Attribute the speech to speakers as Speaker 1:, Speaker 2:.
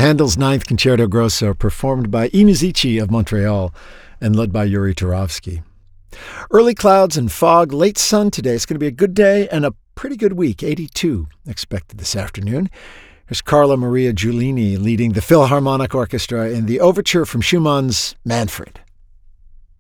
Speaker 1: Handel's Ninth Concerto Grosso, performed by I Musici of Montreal and led by Yuri Turovsky. Early clouds and fog, late sun today. It's going to be a good day and a pretty good week. 82 expected this afternoon. Here's Carla Maria Giulini leading the Philharmonic Orchestra in the overture from Schumann's Manfred.